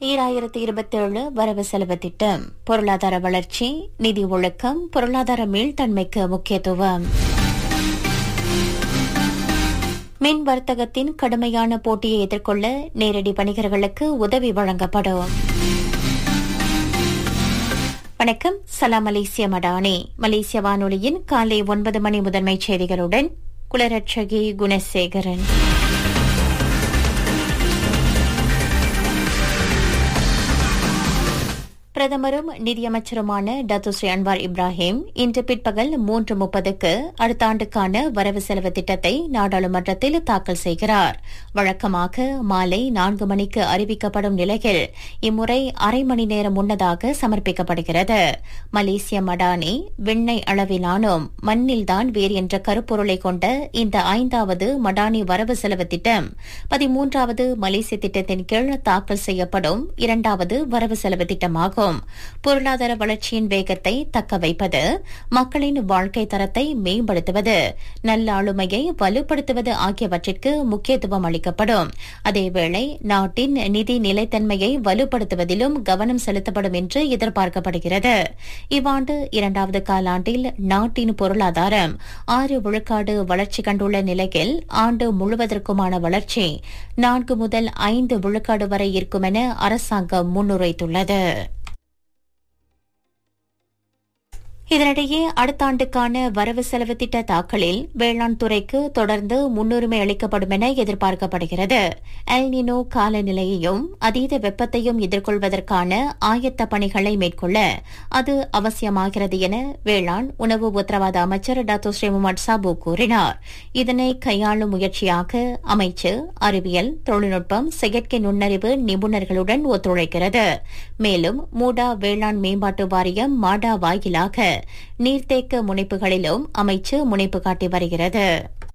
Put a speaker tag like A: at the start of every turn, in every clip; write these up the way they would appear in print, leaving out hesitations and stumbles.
A: 2027 வரவு செலவு திட்டம் பொருளாதார வளர்ச்சி, நிதி ஒழுக்கம், பொருளாதார மீள்தன்மைக்கு முக்கியத்துவம். மின் வர்த்தகத்தின் கடுமையான போட்டியை எதிர்கொள்ள நேரடி வணிகர்களுக்கு உதவி வழங்கப்படும். வணக்கம், சலாம் மலேசிய மடானி. மலேசிய வானொலியின் காலை 9 மணி முதன்மைச் செய்திகளுடன் குலரட்சகி குணசேகரன். பிரதமரும் நிதியமைச்சருமான டத்துஸ்ரீ அன்வார் இப்ராஹிம் இன்று பிற்பகல் 3:30க்கு அடுத்த ஆண்டுக்கான வரவு செலவு திட்டத்தை நாடாளுமன்றத்தில் தாக்கல் செய்கிறார். வழக்கமாக மாலை 4 மணிக்கு அறிவிக்கப்படும் நிலையில் இம்முறை அரை மணி நேரம் முன்னதாக சமர்ப்பிக்கப்படுகிறது. மலேசிய மடானி விண்ணை அளவிலானும் மண்ணில்தான் வேர் என்ற கருப்பொருளை கொண்ட இந்த 5வது மடானி வரவு செலவு திட்டம் 13வது மலேசிய திட்டத்தின் கீழ் தாக்கல் செய்யப்படும் 2வது வரவு செலவு திட்டமாகும். பொருளாதார வளர்ச்சியின் வேகத்தை தக்க வைப்பது, மக்களின் வாழ்க்கை தரத்தை மேம்படுத்துவது, நல்ல ஆளுமையை வலுப்படுத்துவது ஆகியவற்றிற்கு முக்கியத்துவம் அளிக்கப்படும். அதேவேளை நாட்டின் நிதி நிலைத்தன்மையை வலுப்படுத்துவதிலும் கவனம் செலுத்தப்படும் என்று எதிர்பார்க்கப்படுகிறது. இவ்வாண்டு 2வது காலாண்டில் நாட்டின் பொருளாதாரம் 6 விழுக்காடு வளர்ச்சி கண்டுள்ள நிலையில் ஆண்டு முழுவதற்குமான வளர்ச்சி 4 முதல் 5 விழுக்காடு வரை இருக்கும் என அரசாங்கம் முன்னுரைத்துள்ளது. இதனிடையே அடுத்த ஆண்டுக்கான வரவு செலவு திட்ட தாக்கலில் வேளாண் துறைக்கு தொடர்ந்து முன்னுரிமை அளிக்கப்படும் என எதிர்பார்க்கப்படுகிறது. எல் நினோ காலநிலையையும் அதீத வெப்பத்தையும் எதிர்கொள்வதற்கான ஆயத்த பணிகளை மேற்கொள்ள அது அவசியமாகிறது என வேளாண் உணவு உத்தரவாத அமைச்சர் டத்துஸ்ரீ முகமது சாபு கூறினார். இதனை கையாளும் முயற்சியாக அமைச்சு அறிவியல், தொழில்நுட்பம், செயற்கை நுண்ணறிவு நிபுணர்களுடன் ஒத்துழைக்கிறது. மேலும் மூடா வேளாண் மேம்பாட்டு வாரியம் மாடா வாயிலாக நீர்த்தேக்க முனைப்புகளிலும் அமைச்சு முனைப்பு காட்டி வருகிறது.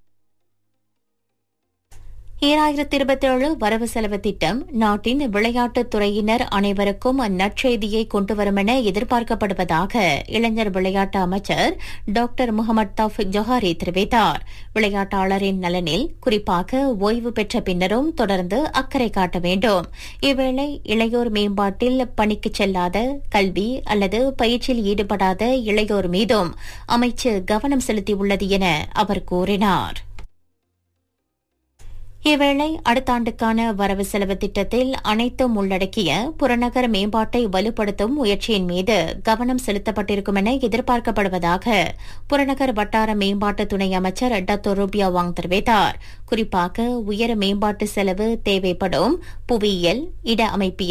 A: 2027 வரவு செலவு திட்டம் நாட்டின் விளையாட்டுத் துறையினர் அனைவருக்கும் நற்செய்தியை கொண்டுவரும் என எதிர்பார்க்கப்படுவதாக இளைஞர் விளையாட்டு அமைச்சர் டாக்டர் முகமது தௌஃபிக் ஜொஹாரி தெரிவித்தார். விளையாட்டாளரின் நலனில் குறிப்பாக ஓய்வு பெற்ற பின்னரும் தொடர்ந்து அக்கறை காட்ட வேண்டும். இவ்வேளை இளையோர் மேம்பாட்டில் பணிக்கு செல்லாத, கல்வி அல்லது பயிற்சியில் ஈடுபடாத இளையோர் மீதும் அமைச்சு கவனம் செலுத்தியுள்ளது என அவர் கூறினார். இவ்வேளை அடுத்த ஆண்டுக்கான வரவு செலவு திட்டத்தில் அனைத்தும் உள்ளடக்கிய புறநகர் மேம்பாட்டை வலுப்படுத்தும் முயற்சியின் மீது கவனம் செலுத்தப்பட்டிருக்கும் என எதிர்பார்க்கப்படுவதாக புறநகர் வட்டார மேம்பாட்டு துணை அமைச்சர் டத்தோ ரூபியா வாங் தெரிவித்தார். குறிப்பாக உயர் மேம்பாட்டு செலவு தேவைப்படும் புவியியல், இட அமைப்பியல்,